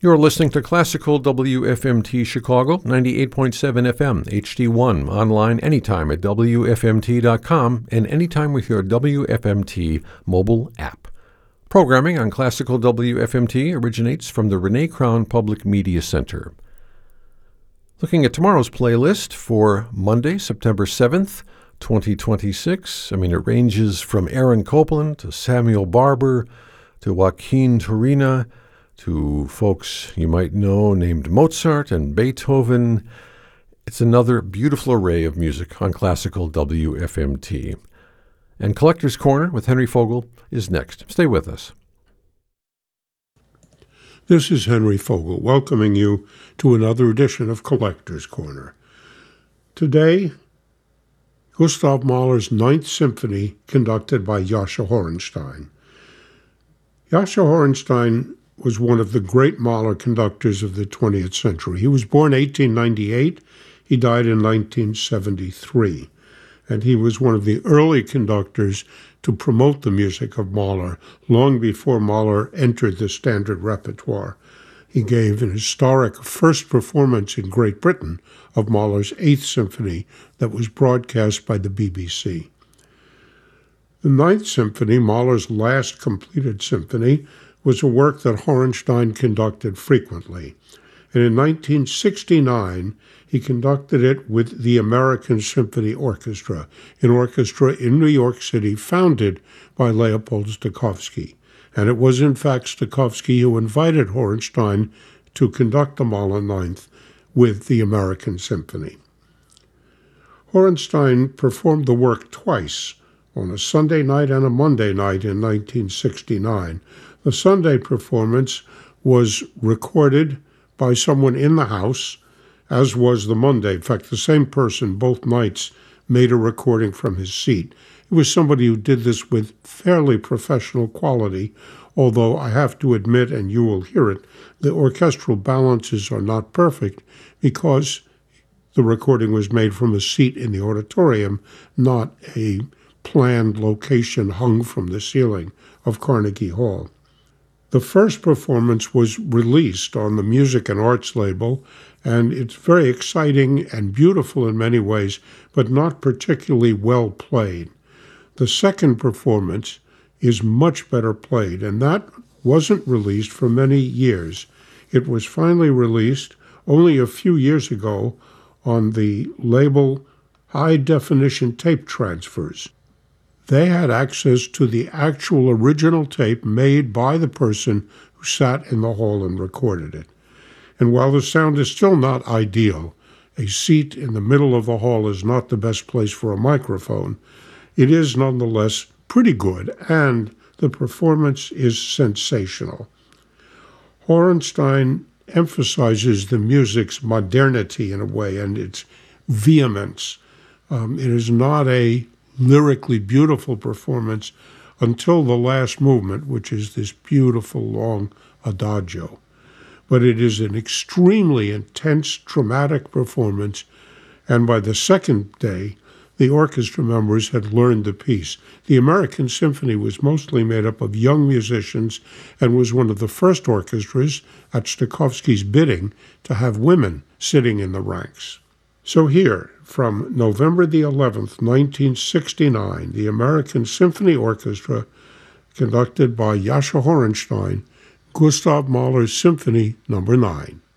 You're listening to Classical WFMT Chicago, 98.7 FM, HD1, online anytime at WFMT.com and anytime with your WFMT mobile app. Programming on Classical WFMT originates from the Renee Crown Public Media Center. Looking at tomorrow's playlist for Monday, September 7th, 2026. It ranges from Aaron Copland to Samuel Barber to Joaquin Turina, to folks you might know named Mozart and Beethoven. It's another beautiful array of music on Classical WFMT. And Collector's Corner with Henry Fogel is next. Stay with us. This is Henry Fogel, welcoming you to another edition of Collector's Corner. Today, Gustav Mahler's Ninth Symphony, conducted by Jascha Horenstein. Jascha Horenstein was one of the great Mahler conductors of the 20th century. He was born 1898. He died in 1973. And he was one of the early conductors to promote the music of Mahler long before Mahler entered the standard repertoire. He gave an historic first performance in Great Britain of Mahler's Eighth Symphony that was broadcast by the BBC. The Ninth Symphony, Mahler's last completed symphony, was a work that Horenstein conducted frequently. And in 1969, he conducted it with the American Symphony Orchestra, an orchestra in New York City founded by Leopold Stokowski. And it was, in fact, Stokowski who invited Horenstein to conduct the Mahler Ninth with the American Symphony. Horenstein performed the work twice, on a Sunday night and a Monday night in 1969. The Sunday performance was recorded by someone in the house, as was the Monday. In fact, the same person both nights made a recording from his seat. It was somebody who did this with fairly professional quality, although I have to admit, and you will hear it, the orchestral balances are not perfect because the recording was made from a seat in the auditorium, not a planned location hung from the ceiling of Carnegie Hall. The first performance was released on the Music and Arts label, and it's very exciting and beautiful in many ways, but not particularly well played. The second performance is much better played, and that wasn't released for many years. It was finally released only a few years ago on the label High Definition Tape Transfers. They had access to the actual original tape made by the person who sat in the hall and recorded it. And while the sound is still not ideal, a seat in the middle of the hall is not the best place for a microphone, it is nonetheless pretty good, and the performance is sensational. Horenstein emphasizes the music's modernity in a way and its vehemence. It is not a lyrically beautiful performance until the last movement, which is this beautiful long adagio. But it is an extremely intense, dramatic performance, and by the second day, the orchestra members had learned the piece. The American Symphony was mostly made up of young musicians and was one of the first orchestras, at Stokowski's bidding, to have women sitting in the ranks. So here, from November the 11th, 1969, the American Symphony Orchestra, conducted by Jascha Horenstein, Gustav Mahler's Symphony No. 9.